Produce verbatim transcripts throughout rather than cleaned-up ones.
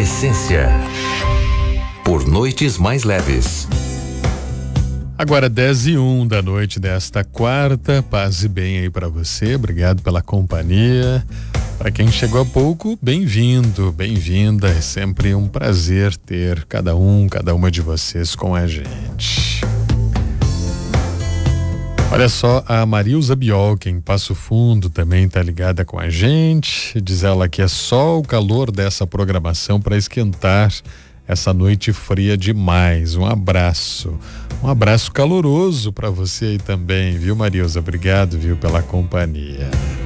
Essência. Por noites mais leves. Agora dez e um da noite desta quarta, paz e bem aí pra você, obrigado pela companhia. Para quem chegou há pouco, bem-vindo, bem-vinda, é sempre um prazer ter cada um, cada uma de vocês com a gente. Olha só, a Marilza Biolca em Passo Fundo também tá ligada com a gente, diz ela que é só o calor dessa programação para esquentar essa noite fria demais. Um abraço, um abraço caloroso para você aí também, viu, Marilza? Obrigado, viu, pela companhia.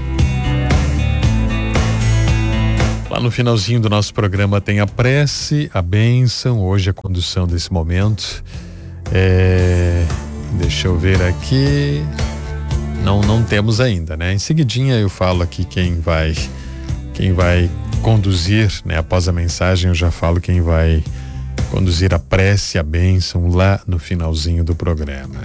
Lá no finalzinho do nosso programa tem a prece, a bênção, hoje a condução desse momento. É, deixa eu ver aqui. Não, não temos ainda, né? Em seguidinha eu falo aqui quem vai, quem vai conduzir, né? Após a mensagem eu já falo quem vai conduzir a prece, a bênção lá no finalzinho do programa.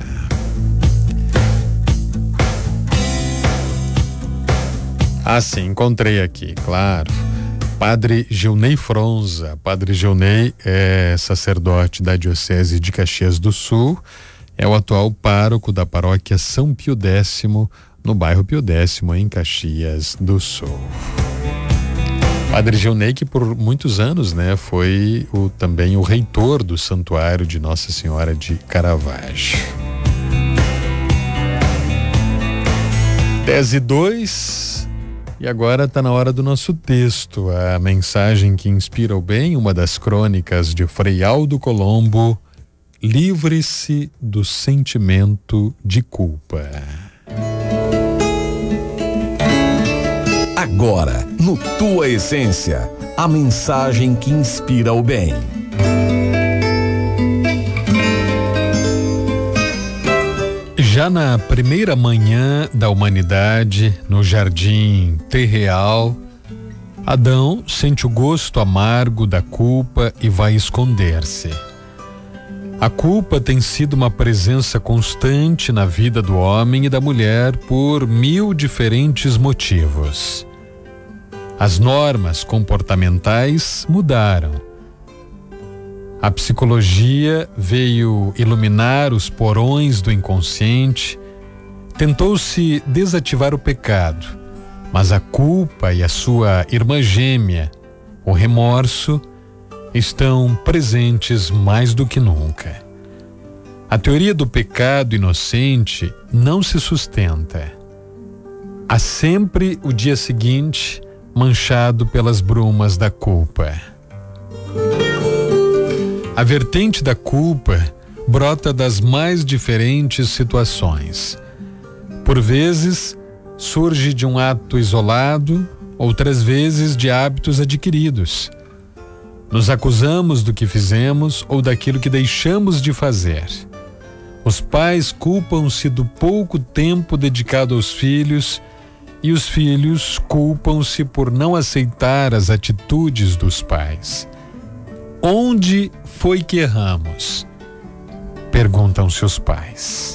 Ah, sim, encontrei aqui, claro. Padre Gilney Fronza. Padre Gilney é sacerdote da Diocese de Caxias do Sul, é o atual pároco da paróquia São Pio Décimo, no bairro Pio Décimo, em Caxias do Sul. Padre Gilney, que por muitos anos, né, foi o, também o reitor do Santuário de Nossa Senhora de Caravaggio. dez e dois. E agora está na hora do nosso texto, a mensagem que inspira o bem, uma das crônicas de Frei Aldo Colombo, livre-se do sentimento de culpa. Agora, no Tua Essência, a mensagem que inspira o bem. Já na primeira manhã da humanidade, no jardim terreal, Adão sente o gosto amargo da culpa e vai esconder-se. A culpa tem sido uma presença constante na vida do homem e da mulher por mil diferentes motivos. As normas comportamentais mudaram. A psicologia veio iluminar os porões do inconsciente, tentou-se desativar o pecado, mas a culpa e a sua irmã gêmea, o remorso, estão presentes mais do que nunca. A teoria do pecado inocente não se sustenta. Há sempre o dia seguinte manchado pelas brumas da culpa. A vertente da culpa brota das mais diferentes situações. Por vezes, surge de um ato isolado, outras vezes de hábitos adquiridos. Nos acusamos do que fizemos ou daquilo que deixamos de fazer. Os pais culpam-se do pouco tempo dedicado aos filhos e os filhos culpam-se por não aceitar as atitudes dos pais. Onde foi que erramos? Perguntam-se os pais.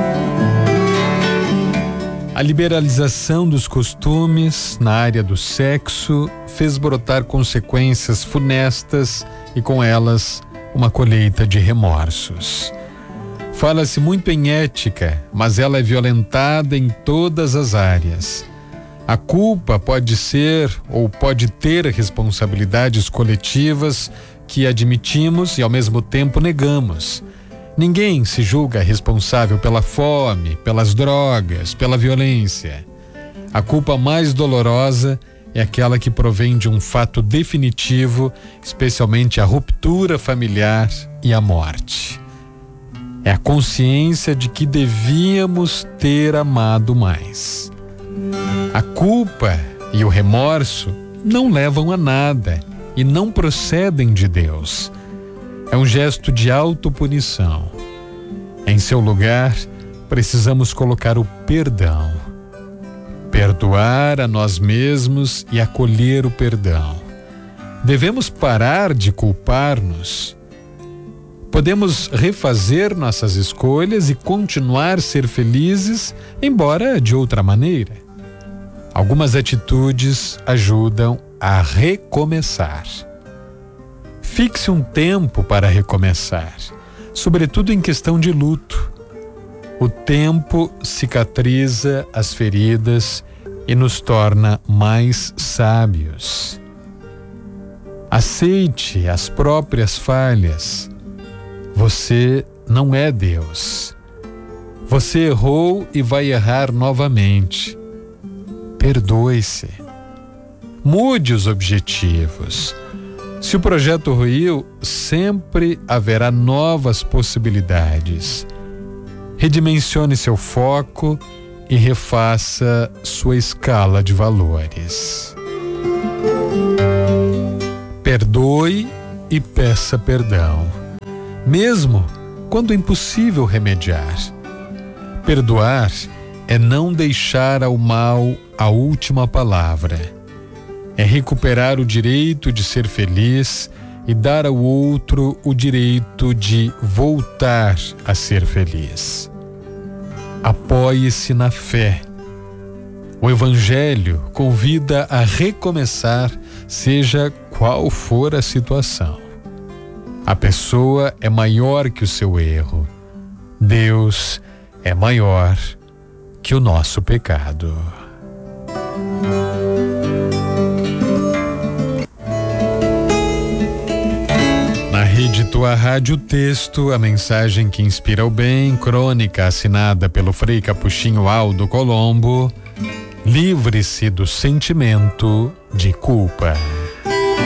A liberalização dos costumes na área do sexo fez brotar consequências funestas e com elas uma colheita de remorsos. Fala-se muito em ética, mas ela é violentada em todas as áreas. A culpa pode ser ou pode ter responsabilidades coletivas que admitimos e ao mesmo tempo negamos. Ninguém se julga responsável pela fome, pelas drogas, pela violência. A culpa mais dolorosa é aquela que provém de um fato definitivo, especialmente a ruptura familiar e a morte. É a consciência de que devíamos ter amado mais. A culpa e o remorso não levam a nada e não procedem de Deus. É um gesto de autopunição. Em seu lugar, precisamos colocar o perdão. Perdoar a nós mesmos e acolher o perdão. Devemos parar de culpar-nos. Podemos refazer nossas escolhas e continuar a ser felizes, embora de outra maneira. Algumas atitudes ajudam a recomeçar. Fixe um tempo para recomeçar, sobretudo em questão de luto. O tempo cicatriza as feridas e nos torna mais sábios. Aceite as próprias falhas. Você não é Deus. Você errou e vai errar novamente. Perdoe-se. Mude os objetivos. Se o projeto ruiu, sempre haverá novas possibilidades. Redimensione seu foco e refaça sua escala de valores. Perdoe e peça perdão, mesmo quando impossível remediar. Perdoar é não deixar ao mal a última palavra. É recuperar o direito de ser feliz e dar ao outro o direito de voltar a ser feliz. Apoie-se na fé. O Evangelho convida a recomeçar, seja qual for a situação. A pessoa é maior que o seu erro. Deus é maior que o nosso pecado. Na Rede Tua Rádio Texto, a mensagem que inspira o bem, crônica assinada pelo Frei Capuchinho Aldo Colombo. Livre-se do sentimento de culpa.